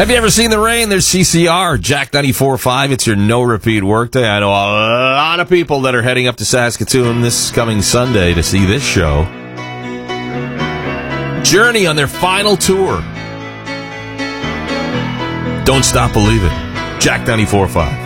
Have you ever seen the rain? There's CCR, Jack 94.5. It's your no-repeat workday. I know a lot of people that are heading up to Saskatoon this coming Sunday to see this show. Journey on their final tour. Don't Stop Believing. Jack 94.5.